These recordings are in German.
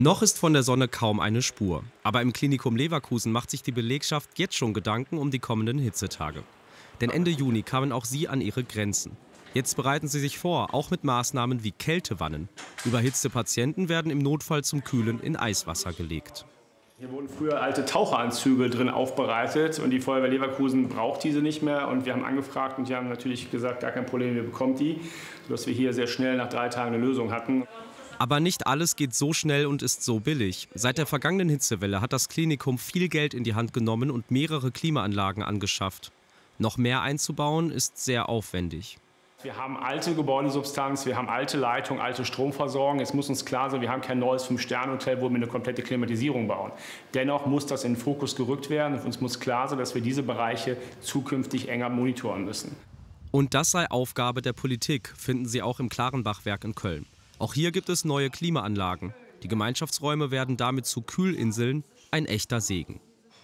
Noch ist von der Sonne kaum eine Spur. Aber im Klinikum Leverkusen macht sich die Belegschaft jetzt schon Gedanken um die kommenden Hitzetage. Denn Ende Juni kamen auch sie an ihre Grenzen. Jetzt bereiten sie sich vor, auch mit Maßnahmen wie Kältewannen. Überhitzte Patienten werden im Notfall zum Kühlen in Eiswasser gelegt. Hier wurden früher alte Taucheranzüge drin aufbereitet und die Feuerwehr Leverkusen braucht diese nicht mehr. Und wir haben angefragt und die haben natürlich gesagt, gar kein Problem, ihr bekommt die, sodass wir hier sehr schnell nach 3 Tagen eine Lösung hatten. Aber nicht alles geht so schnell und ist so billig. Seit der vergangenen Hitzewelle hat das Klinikum viel Geld in die Hand genommen und mehrere Klimaanlagen angeschafft. Noch mehr einzubauen ist sehr aufwendig. Wir haben alte Gebäudesubstanz, wir haben alte Leitung, alte Stromversorgung. Jetzt muss uns klar sein, wir haben kein neues 5-Sterne-Hotel, wo wir eine komplette Klimatisierung bauen. Dennoch muss das in den Fokus gerückt werden und uns muss klar sein, dass wir diese Bereiche zukünftig enger monitoren müssen. Und das sei Aufgabe der Politik, finden Sie auch im Klarenbachwerk in Köln. Auch hier gibt es neue Klimaanlagen. Die Gemeinschaftsräume werden damit zu Kühlinseln, ein echter Segen.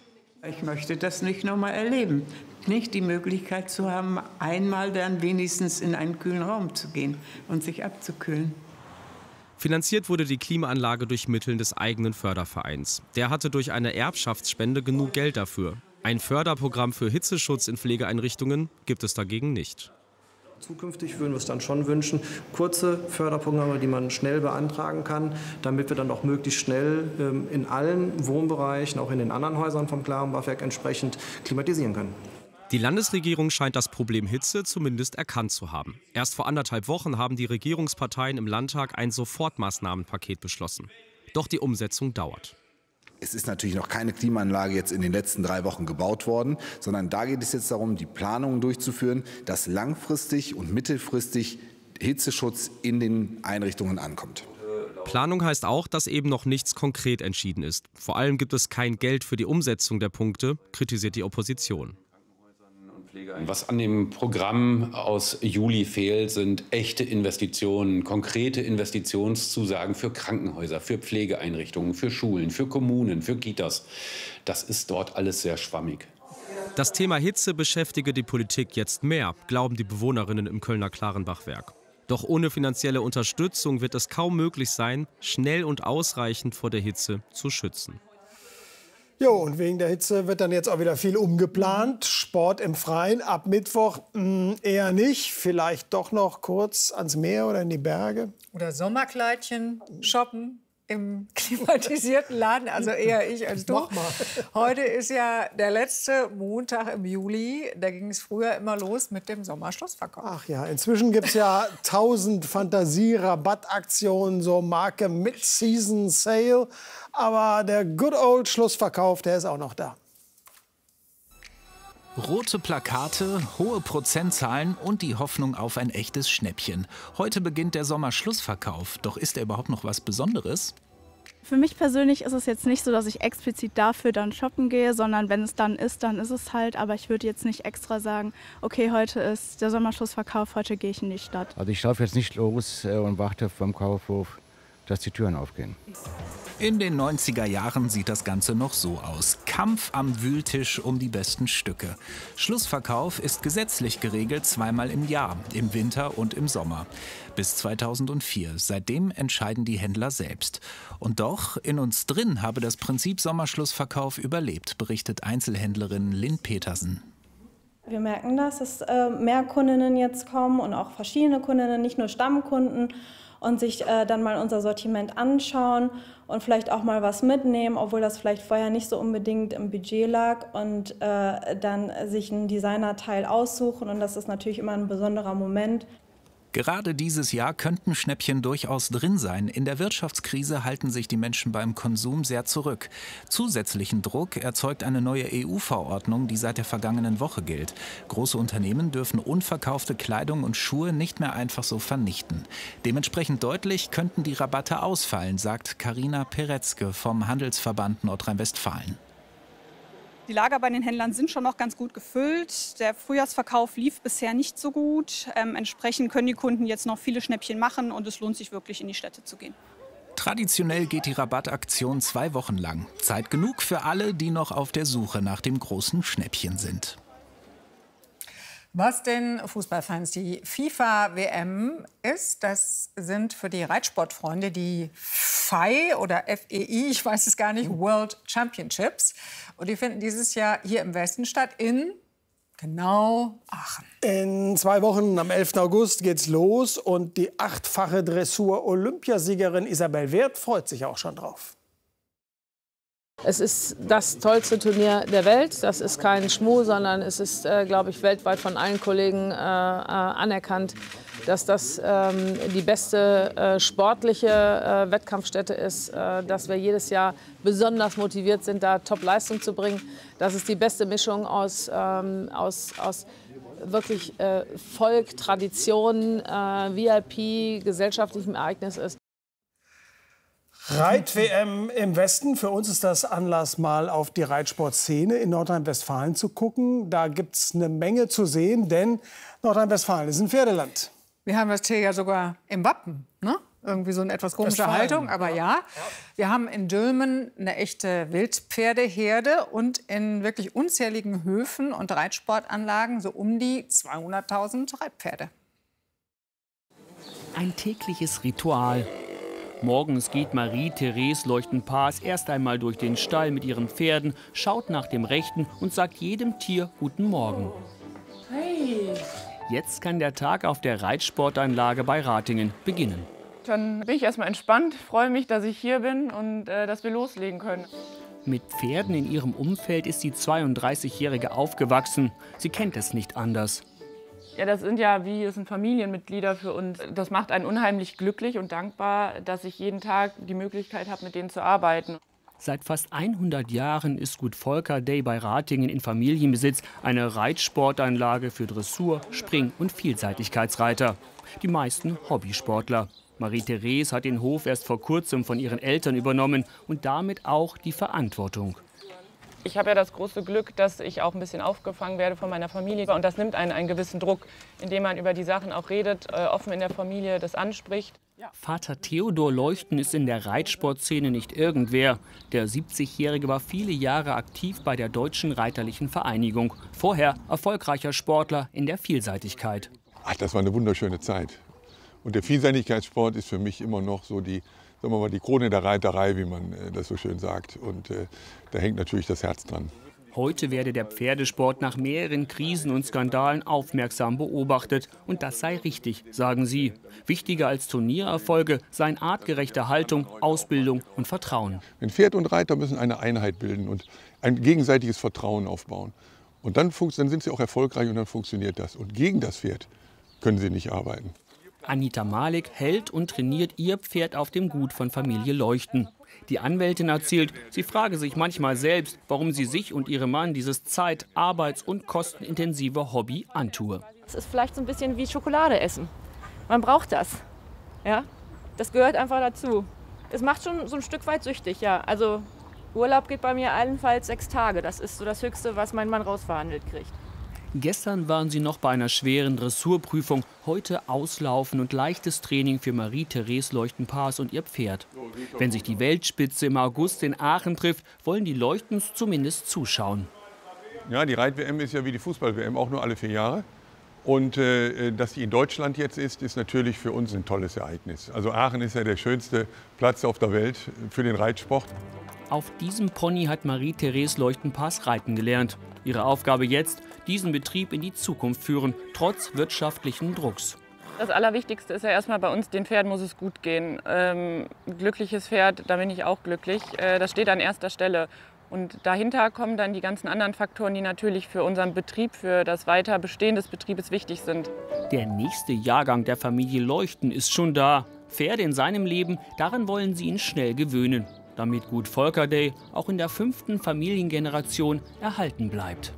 Ich möchte das nicht noch mal erleben. Nicht die Möglichkeit zu haben, einmal dann wenigstens in einen kühlen Raum zu gehen und sich abzukühlen. Finanziert wurde die Klimaanlage durch Mitteln des eigenen Fördervereins. Der hatte durch eine Erbschaftsspende genug Geld dafür. Ein Förderprogramm für Hitzeschutz in Pflegeeinrichtungen gibt es dagegen nicht. Zukünftig würden wir es dann schon wünschen, kurze Förderprogramme, die man schnell beantragen kann, damit wir dann auch möglichst schnell in allen Wohnbereichen, auch in den anderen Häusern vom Klarenbachwerk entsprechend klimatisieren können. Die Landesregierung scheint das Problem Hitze zumindest erkannt zu haben. Erst vor 1,5 Wochen haben die Regierungsparteien im Landtag ein Sofortmaßnahmenpaket beschlossen. Doch die Umsetzung dauert. Es ist natürlich noch keine Klimaanlage jetzt in den letzten 3 Wochen gebaut worden, sondern da geht es jetzt darum, die Planungen durchzuführen, dass langfristig und mittelfristig Hitzeschutz in den Einrichtungen ankommt. Planung heißt auch, dass eben noch nichts konkret entschieden ist. Vor allem gibt es kein Geld für die Umsetzung der Punkte, kritisiert die Opposition. Was an dem Programm aus Juli fehlt, sind echte Investitionen, konkrete Investitionszusagen für Krankenhäuser, für Pflegeeinrichtungen, für Schulen, für Kommunen, für Kitas. Das ist dort alles sehr schwammig. Das Thema Hitze beschäftige die Politik jetzt mehr, glauben die Bewohnerinnen im Kölner Klarenbachwerk. Doch ohne finanzielle Unterstützung wird es kaum möglich sein, schnell und ausreichend vor der Hitze zu schützen. Jo, und wegen der Hitze wird dann jetzt auch wieder viel umgeplant. Sport im Freien ab Mittwoch eher nicht. Vielleicht doch noch kurz ans Meer oder in die Berge. Oder Sommerkleidchen shoppen im klimatisierten Laden. Also eher ich als du. Mach mal. Heute ist ja der letzte Montag im Juli. Da ging es früher immer los mit dem Sommerschlussverkauf. Ach ja, inzwischen gibt es ja 1000 Fantasie-Rabattaktionen, so Marke Mid-Season Sale. Aber der Good Old Schlussverkauf, der ist auch noch da. Rote Plakate, hohe Prozentzahlen und die Hoffnung auf ein echtes Schnäppchen. Heute beginnt der Sommerschlussverkauf. Doch ist er überhaupt noch was Besonderes? Für mich persönlich ist es jetzt nicht so, dass ich explizit dafür dann shoppen gehe, sondern wenn es dann ist es halt. Aber ich würde jetzt nicht extra sagen, okay, heute ist der Sommerschlussverkauf, heute gehe ich in die Stadt. Also ich laufe jetzt nicht los und warte vom Kaufhof, dass die Türen aufgehen. In den 90er Jahren sieht das Ganze noch so aus. Kampf am Wühltisch um die besten Stücke. Schlussverkauf ist gesetzlich geregelt 2-mal im Jahr, im Winter und im Sommer. Bis 2004. Seitdem entscheiden die Händler selbst. Und doch, in uns drin habe das Prinzip Sommerschlussverkauf überlebt, berichtet Einzelhändlerin Lynn Petersen. Wir merken, dass es mehr Kundinnen jetzt kommen und auch verschiedene Kundinnen, nicht nur Stammkunden, und sich dann mal unser Sortiment anschauen und vielleicht auch mal was mitnehmen, obwohl das vielleicht vorher nicht so unbedingt im Budget lag, und dann sich einen Designerteil aussuchen, und das ist natürlich immer ein besonderer Moment. Gerade dieses Jahr könnten Schnäppchen durchaus drin sein. In der Wirtschaftskrise halten sich die Menschen beim Konsum sehr zurück. Zusätzlichen Druck erzeugt eine neue EU-Verordnung, die seit der vergangenen Woche gilt. Große Unternehmen dürfen unverkaufte Kleidung und Schuhe nicht mehr einfach so vernichten. Dementsprechend deutlich könnten die Rabatte ausfallen, sagt Carina Peretzke vom Handelsverband Nordrhein-Westfalen. Die Lager bei den Händlern sind schon noch ganz gut gefüllt. Der Frühjahrsverkauf lief bisher nicht so gut. Entsprechend können die Kunden jetzt noch viele Schnäppchen machen und es lohnt sich wirklich, in die Städte zu gehen. Traditionell geht die Rabattaktion 2 Wochen lang. Zeit genug für alle, die noch auf der Suche nach dem großen Schnäppchen sind. Was den Fußballfans die FIFA-WM ist, das sind für die Reitsportfreunde die FEI oder FEI, ich weiß es gar nicht, World Championships. Und die finden dieses Jahr hier im Westen statt, in genau Aachen. In 2 Wochen, am 11. August, geht's los. Und die 8-fache Dressur-Olympiasiegerin Isabel Werth freut sich auch schon drauf. Es ist das tollste Turnier der Welt. Das ist kein Schmuh, sondern es ist, glaube ich, weltweit von allen Kollegen anerkannt, dass das die beste sportliche Wettkampfstätte ist, dass wir jedes Jahr besonders motiviert sind, da Top-Leistung zu bringen. Dass es die beste Mischung aus wirklich Volk, Tradition, VIP, gesellschaftlichem Ereignis ist. Reit-WM im Westen. Für uns ist das Anlass, mal auf die Reitsportszene in Nordrhein-Westfalen zu gucken. Da gibt es eine Menge zu sehen, denn Nordrhein-Westfalen ist ein Pferdeland. Wir haben das Tier ja sogar im Wappen, ne? Irgendwie so eine etwas komische Haltung, aber ja. Wir haben in Dülmen eine echte Wildpferdeherde und in wirklich unzähligen Höfen und Reitsportanlagen so um die 200.000 Reitpferde. Ein tägliches Ritual. Morgens geht Marie-Therese Leuchten-Paas erst einmal durch den Stall mit ihren Pferden, schaut nach dem Rechten und sagt jedem Tier Guten Morgen. Hey. Jetzt kann der Tag auf der Reitsportanlage bei Ratingen beginnen. Dann bin ich erstmal entspannt, freue mich, dass ich hier bin und dass wir loslegen können. Mit Pferden in ihrem Umfeld ist die 32-Jährige aufgewachsen. Sie kennt es nicht anders. Ja, das sind Familienmitglieder für uns. Das macht einen unheimlich glücklich und dankbar, dass ich jeden Tag die Möglichkeit habe, mit denen zu arbeiten. Seit fast 100 Jahren ist Gut Volker Day bei Ratingen in Familienbesitz, eine Reitsportanlage für Dressur-, Spring- und Vielseitigkeitsreiter. Die meisten Hobbysportler. Marie-Therese hat den Hof erst vor kurzem von ihren Eltern übernommen und damit auch die Verantwortung. Ich habe ja das große Glück, dass ich auch ein bisschen aufgefangen werde von meiner Familie. Und das nimmt einen gewissen Druck, indem man über die Sachen auch redet, offen in der Familie das anspricht. Vater Theodor Leuchten ist in der Reitsportszene nicht irgendwer. Der 70-Jährige war viele Jahre aktiv bei der Deutschen Reiterlichen Vereinigung. Vorher erfolgreicher Sportler in der Vielseitigkeit. Ach, das war eine wunderschöne Zeit. Und der Vielseitigkeitssport ist für mich immer noch so die Krone der Reiterei, wie man das so schön sagt. Und da hängt natürlich das Herz dran. Heute werde der Pferdesport nach mehreren Krisen und Skandalen aufmerksam beobachtet. Und das sei richtig, sagen sie. Wichtiger als Turniererfolge seien artgerechte Haltung, Ausbildung und Vertrauen. Ein Pferd und Reiter müssen eine Einheit bilden und ein gegenseitiges Vertrauen aufbauen. Und dann sind sie auch erfolgreich und dann funktioniert das. Und gegen das Pferd können sie nicht arbeiten. Anita Malik hält und trainiert ihr Pferd auf dem Gut von Familie Leuchten. Die Anwältin erzählt, sie frage sich manchmal selbst, warum sie sich und ihrem Mann dieses zeit-, arbeits- und kostenintensive Hobby antue. Es ist vielleicht so ein bisschen wie Schokolade essen. Man braucht das. Ja? Das gehört einfach dazu. Es macht schon so ein Stück weit süchtig, ja. Also Urlaub geht bei mir allenfalls 6 Tage. Das ist so das Höchste, was mein Mann rausverhandelt kriegt. Gestern waren sie noch bei einer schweren Dressurprüfung. Heute Auslaufen und leichtes Training für Marie-Therese Leuchten-Paas und ihr Pferd. Wenn sich die Weltspitze im August in Aachen trifft, wollen die Leuchtens zumindest zuschauen. Ja, die Reit-WM ist ja wie die Fußball-WM, auch nur alle 4 Jahre. Und dass sie in Deutschland jetzt ist natürlich für uns ein tolles Ereignis. Also Aachen ist ja der schönste Platz auf der Welt für den Reitsport. Auf diesem Pony hat Marie-Therese Leuchten-Paas reiten gelernt. Ihre Aufgabe jetzt, diesen Betrieb in die Zukunft führen, trotz wirtschaftlichen Drucks. Das Allerwichtigste ist ja erstmal bei uns, den Pferden muss es gut gehen. Glückliches Pferd, da bin ich auch glücklich. Das steht an erster Stelle. Und dahinter kommen dann die ganzen anderen Faktoren, die natürlich für unseren Betrieb, für das Weiterbestehen des Betriebes wichtig sind. Der nächste Jahrgang der Familie Leuchten ist schon da. Pferde in seinem Leben, daran wollen sie ihn schnell gewöhnen, damit Gut Volker Day auch in der 5. Familiengeneration erhalten bleibt.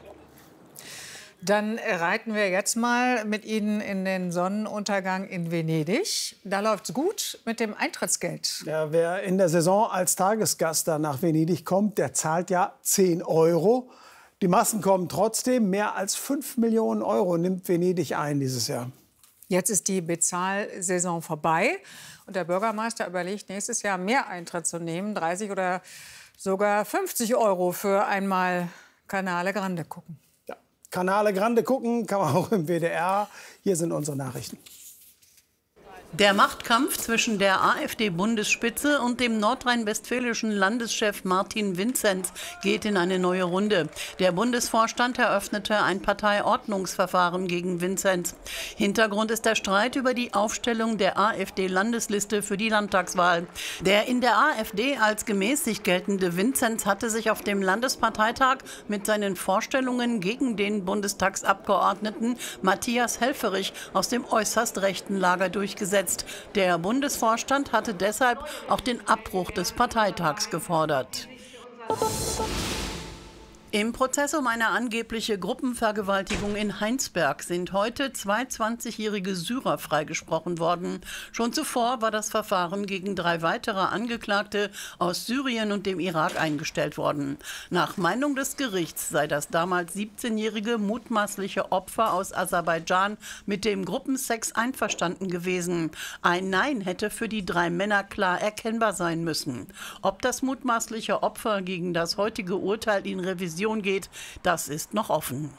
Dann reiten wir jetzt mal mit Ihnen in den Sonnenuntergang in Venedig. Da läuft's gut mit dem Eintrittsgeld. Ja, wer in der Saison als Tagesgast da nach Venedig kommt, der zahlt ja 10 €. Die Massen kommen trotzdem. Mehr als 5 Millionen € nimmt Venedig ein dieses Jahr. Jetzt ist die Bezahlsaison vorbei. Und der Bürgermeister überlegt, nächstes Jahr mehr Eintritt zu nehmen. 30 oder sogar 50 € für einmal Canale Grande gucken. Canale Grande gucken kann man auch im WDR. Hier sind unsere Nachrichten. Der Machtkampf zwischen der AfD-Bundesspitze und dem nordrhein-westfälischen Landeschef Martin Vinzenz geht in eine neue Runde. Der Bundesvorstand eröffnete ein Parteiordnungsverfahren gegen Vinzenz. Hintergrund ist der Streit über die Aufstellung der AfD-Landesliste für die Landtagswahl. Der in der AfD als gemäßigt geltende Vinzenz hatte sich auf dem Landesparteitag mit seinen Vorstellungen gegen den Bundestagsabgeordneten Matthias Helfferich aus dem äußerst rechten Lager durchgesetzt. Der Bundesvorstand hatte deshalb auch den Abbruch des Parteitags gefordert. Im Prozess um eine angebliche Gruppenvergewaltigung in Heinsberg sind heute 2 20-jährige Syrer freigesprochen worden. Schon zuvor war das Verfahren gegen 3 weitere Angeklagte aus Syrien und dem Irak eingestellt worden. Nach Meinung des Gerichts sei das damals 17-jährige mutmaßliche Opfer aus Aserbaidschan mit dem Gruppensex einverstanden gewesen. Ein Nein hätte für die 3 Männer klar erkennbar sein müssen. Ob das mutmaßliche Opfer gegen das heutige Urteil in Revision geht, das ist noch offen.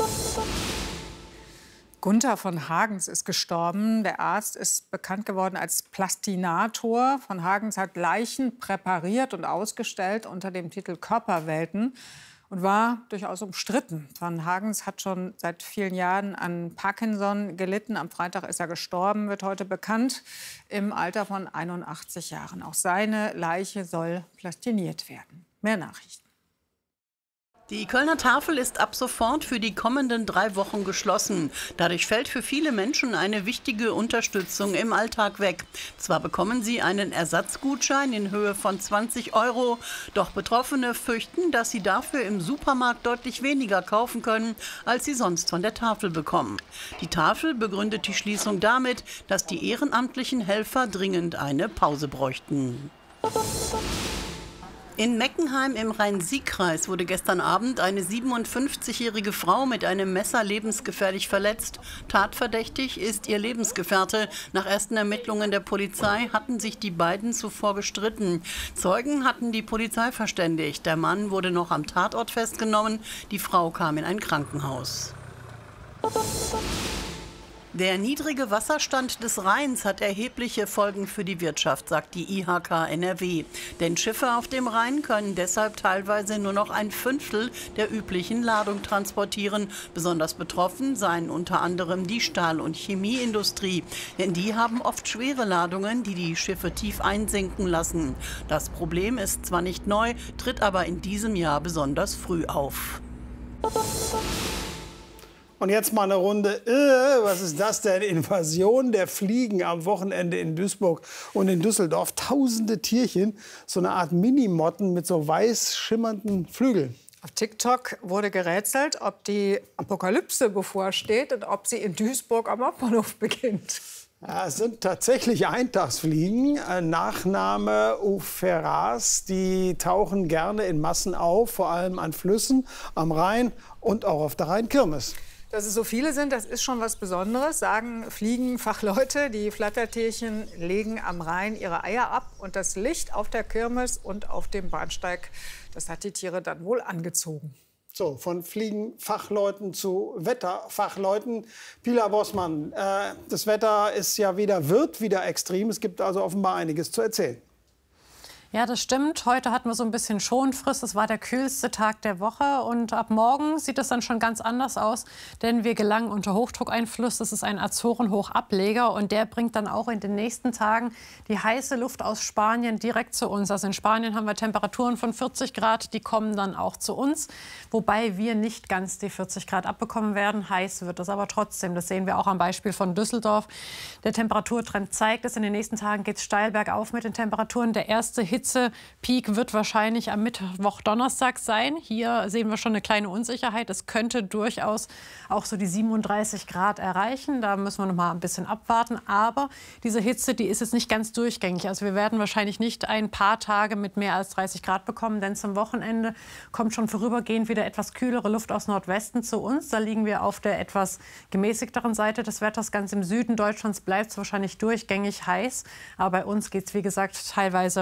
Gunther von Hagens ist gestorben. Der Arzt ist bekannt geworden als Plastinator. Von Hagens hat Leichen präpariert und ausgestellt unter dem Titel Körperwelten und war durchaus umstritten. Von Hagens hat schon seit vielen Jahren an Parkinson gelitten. Am Freitag ist er gestorben, wird heute bekannt, im Alter von 81 Jahren. Auch seine Leiche soll plastiniert werden. Mehr Nachrichten. Die Kölner Tafel ist ab sofort für die kommenden 3 Wochen geschlossen. Dadurch fällt für viele Menschen eine wichtige Unterstützung im Alltag weg. Zwar bekommen sie einen Ersatzgutschein in Höhe von 20 €, doch Betroffene fürchten, dass sie dafür im Supermarkt deutlich weniger kaufen können, als sie sonst von der Tafel bekommen. Die Tafel begründet die Schließung damit, dass die ehrenamtlichen Helfer dringend eine Pause bräuchten. In Meckenheim im Rhein-Sieg-Kreis wurde gestern Abend eine 57-jährige Frau mit einem Messer lebensgefährlich verletzt. Tatverdächtig ist ihr Lebensgefährte. Nach ersten Ermittlungen der Polizei hatten sich die beiden zuvor gestritten. Zeugen hatten die Polizei verständigt. Der Mann wurde noch am Tatort festgenommen. Die Frau kam in ein Krankenhaus. Der niedrige Wasserstand des Rheins hat erhebliche Folgen für die Wirtschaft, sagt die IHK NRW. Denn Schiffe auf dem Rhein können deshalb teilweise nur noch 1/5 der üblichen Ladung transportieren. Besonders betroffen seien unter anderem die Stahl- und Chemieindustrie. Denn die haben oft schwere Ladungen, die die Schiffe tief einsinken lassen. Das Problem ist zwar nicht neu, tritt aber in diesem Jahr besonders früh auf. Und jetzt mal eine Runde, was ist das denn? Invasion der Fliegen am Wochenende in Duisburg und in Düsseldorf. Tausende Tierchen, so eine Art Minimotten mit so weiß schimmernden Flügeln. Auf TikTok wurde gerätselt, ob die Apokalypse bevorsteht und ob sie in Duisburg am Hauptbahnhof beginnt. Ja, es sind tatsächlich Eintagsfliegen, Nachname Oupheras. Die tauchen gerne in Massen auf, vor allem an Flüssen, am Rhein und auch auf der Rheinkirmes. Dass es so viele sind, das ist schon was Besonderes, sagen Fliegenfachleute. Die Flattertierchen legen am Rhein ihre Eier ab und das Licht auf der Kirmes und auf dem Bahnsteig, das hat die Tiere dann wohl angezogen. So, von Fliegenfachleuten zu Wetterfachleuten. Pilar Bossmann, das Wetter ist ja wird wieder extrem. Es gibt also offenbar einiges zu erzählen. Ja, das stimmt. Heute hatten wir so ein bisschen Schonfrist. Es war der kühlste Tag der Woche. Und ab morgen sieht es dann schon ganz anders aus. Denn wir gelangen unter Hochdruckeinfluss. Das ist ein Azorenhochableger. Und der bringt dann auch in den nächsten Tagen die heiße Luft aus Spanien direkt zu uns. Also in Spanien haben wir Temperaturen von 40 Grad. Die kommen dann auch zu uns. Wobei wir nicht ganz die 40 Grad abbekommen werden. Heiß wird es aber trotzdem. Das sehen wir auch am Beispiel von Düsseldorf. Der Temperaturtrend zeigt es. In den nächsten Tagen geht es steil bergauf mit den Temperaturen. Der erste Hitzepeak wird wahrscheinlich am Mittwoch, Donnerstag sein. Hier sehen wir schon eine kleine Unsicherheit. Es könnte durchaus auch so die 37 Grad erreichen. Da müssen wir noch mal ein bisschen abwarten. Aber diese Hitze, die ist jetzt nicht ganz durchgängig. Also wir werden wahrscheinlich nicht ein paar Tage mit mehr als 30 Grad bekommen. Denn zum Wochenende kommt schon vorübergehend wieder etwas kühlere Luft aus Nordwesten zu uns. Da liegen wir auf der etwas gemäßigteren Seite des Wetters. Ganz im Süden Deutschlands bleibt es wahrscheinlich durchgängig heiß. Aber bei uns geht es, wie gesagt, teilweise unter die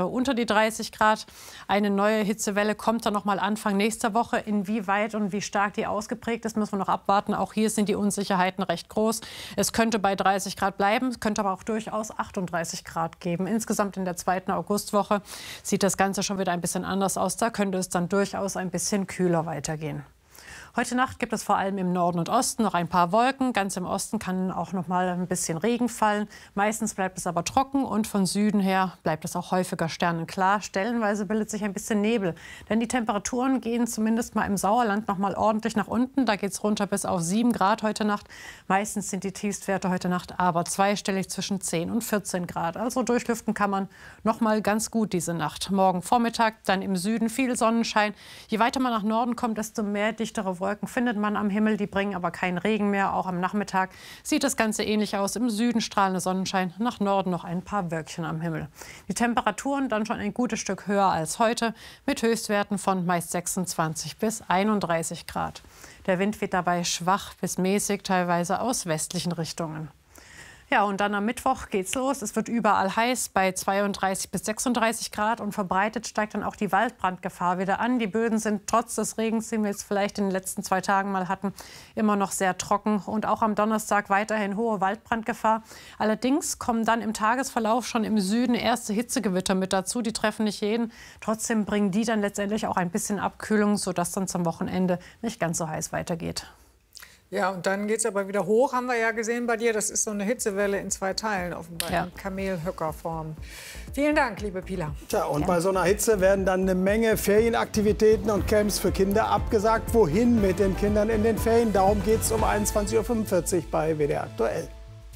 die 30 Grad. Eine neue Hitzewelle kommt dann noch mal Anfang nächster Woche. Inwieweit und wie stark die ausgeprägt ist, müssen wir noch abwarten. Auch hier sind die Unsicherheiten recht groß. Es könnte bei 30 Grad bleiben, es könnte aber auch durchaus 38 Grad geben. Insgesamt in der 2. Augustwoche sieht das Ganze schon wieder ein bisschen anders aus. Da könnte es dann durchaus ein bisschen kühler weitergehen. Heute Nacht gibt es vor allem im Norden und Osten noch ein paar Wolken. Ganz im Osten kann auch noch mal ein bisschen Regen fallen. Meistens bleibt es aber trocken und von Süden her bleibt es auch häufiger sternenklar. Stellenweise bildet sich ein bisschen Nebel, denn die Temperaturen gehen zumindest mal im Sauerland noch mal ordentlich nach unten. Da geht es runter bis auf 7 Grad heute Nacht. Meistens sind die Tiefstwerte heute Nacht aber zweistellig zwischen 10 und 14 Grad. Also durchlüften kann man noch mal ganz gut diese Nacht. Morgen Vormittag dann im Süden viel Sonnenschein. Je weiter man nach Norden kommt, desto mehr dichtere Wolken findet man am Himmel, die bringen aber keinen Regen mehr. Auch am Nachmittag sieht das Ganze ähnlich aus. Im Süden strahlender Sonnenschein, nach Norden noch ein paar Wölkchen am Himmel. Die Temperaturen dann schon ein gutes Stück höher als heute, mit Höchstwerten von meist 26 bis 31 Grad. Der Wind weht dabei schwach bis mäßig, teilweise aus westlichen Richtungen. Ja, und dann am Mittwoch geht's los. Es wird überall heiß bei 32 bis 36 Grad und verbreitet steigt dann auch die Waldbrandgefahr wieder an. Die Böden sind trotz des Regens, den wir jetzt vielleicht in den letzten 2 Tagen mal hatten, immer noch sehr trocken. Und auch am Donnerstag weiterhin hohe Waldbrandgefahr. Allerdings kommen dann im Tagesverlauf schon im Süden erste Hitzegewitter mit dazu. Die treffen nicht jeden. Trotzdem bringen die dann letztendlich auch ein bisschen Abkühlung, sodass dann zum Wochenende nicht ganz so heiß weitergeht. Ja, und dann geht es aber wieder hoch, haben wir ja gesehen bei dir. Das ist so eine Hitzewelle in 2 Teilen, offenbar in Kamelhöckerform. Vielen Dank, liebe Pila. Tja, und bei so einer Hitze werden dann eine Menge Ferienaktivitäten und Camps für Kinder abgesagt. Wohin mit den Kindern in den Ferien? Darum geht es um 21:45 Uhr bei WDR Aktuell.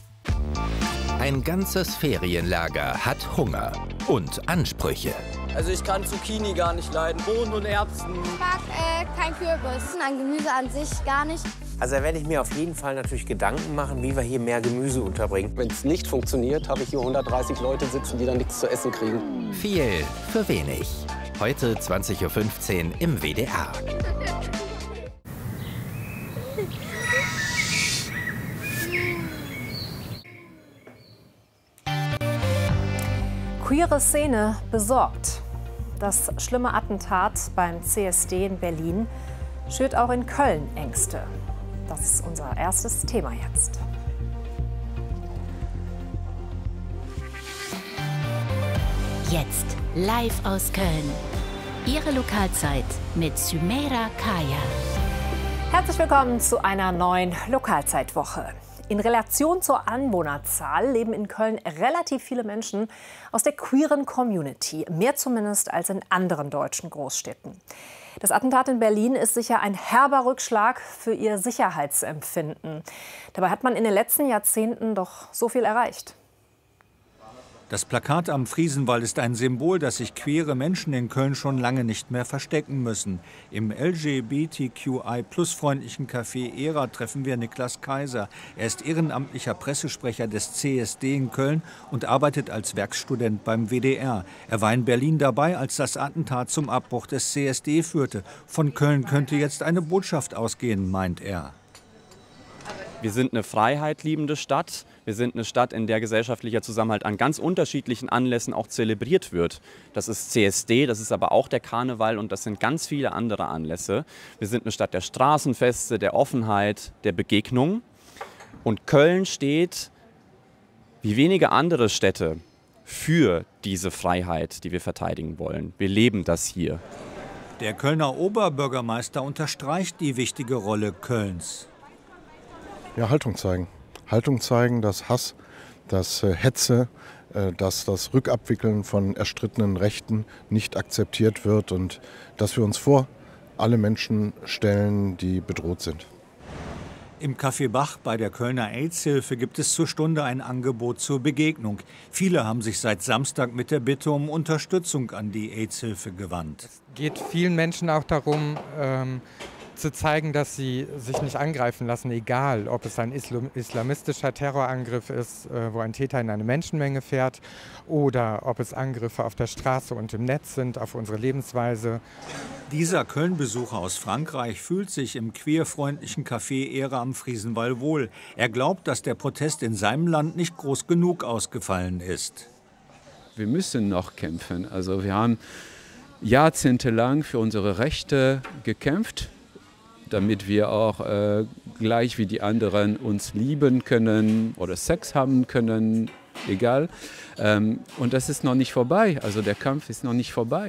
Ein ganzes Ferienlager hat Hunger und Ansprüche. Also ich kann Zucchini gar nicht leiden, Bohnen und Erbsen. Ich mag kein Kürbis, an Gemüse an sich gar nicht. Also da werde ich mir auf jeden Fall natürlich Gedanken machen, wie wir hier mehr Gemüse unterbringen. Wenn es nicht funktioniert, habe ich hier 130 Leute sitzen, die dann nichts zu essen kriegen. Viel für wenig. Heute 20:15 Uhr im WDR. Queere Szene besorgt. Das schlimme Attentat beim CSD in Berlin schürt auch in Köln Ängste. Das ist unser erstes Thema jetzt. Jetzt live aus Köln. Ihre Lokalzeit mit Sümeira Kaya. Herzlich willkommen zu einer neuen Lokalzeitwoche. In Relation zur Anwohnerzahl leben in Köln relativ viele Menschen aus der queeren Community. Mehr zumindest als in anderen deutschen Großstädten. Das Attentat in Berlin ist sicher ein herber Rückschlag für ihr Sicherheitsempfinden. Dabei hat man in den letzten Jahrzehnten doch so viel erreicht. Das Plakat am Friesenwald ist ein Symbol, dass sich queere Menschen in Köln schon lange nicht mehr verstecken müssen. Im LGBTQI+-freundlichen Café ERA treffen wir Niklas Kaiser. Er ist ehrenamtlicher Pressesprecher des CSD in Köln und arbeitet als Werkstudent beim WDR. Er war in Berlin dabei, als das Attentat zum Abbruch des CSD führte. Von Köln könnte jetzt eine Botschaft ausgehen, meint er. Wir sind eine freiheitliebende Stadt. Wir sind eine Stadt, in der gesellschaftlicher Zusammenhalt an ganz unterschiedlichen Anlässen auch zelebriert wird. Das ist CSD, das ist aber auch der Karneval und das sind ganz viele andere Anlässe. Wir sind eine Stadt der Straßenfeste, der Offenheit, der Begegnung. Und Köln steht, wie wenige andere Städte, für diese Freiheit, die wir verteidigen wollen. Wir leben das hier. Der Kölner Oberbürgermeister unterstreicht die wichtige Rolle Kölns. Ja, Haltung zeigen. Haltung zeigen, dass Hass, dass Hetze, dass das Rückabwickeln von erstrittenen Rechten nicht akzeptiert wird und dass wir uns vor alle Menschen stellen, die bedroht sind. Im Café Bach bei der Kölner AIDS-Hilfe gibt es zur Stunde ein Angebot zur Begegnung. Viele haben sich seit Samstag mit der Bitte um Unterstützung an die AIDS-Hilfe gewandt. Es geht vielen Menschen auch darum, zu zeigen, dass sie sich nicht angreifen lassen, egal ob es ein islamistischer Terrorangriff ist, wo ein Täter in eine Menschenmenge fährt, oder ob es Angriffe auf der Straße und im Netz sind, auf unsere Lebensweise. Dieser Köln-Besucher aus Frankreich fühlt sich im queerfreundlichen Café ERA am Friesenwald wohl. Er glaubt, dass der Protest in seinem Land nicht groß genug ausgefallen ist. Wir müssen noch kämpfen. Also wir haben jahrzehntelang für unsere Rechte gekämpft, damit wir auch gleich wie die anderen uns lieben können oder Sex haben können, egal. Und das ist noch nicht vorbei. Also der Kampf ist noch nicht vorbei.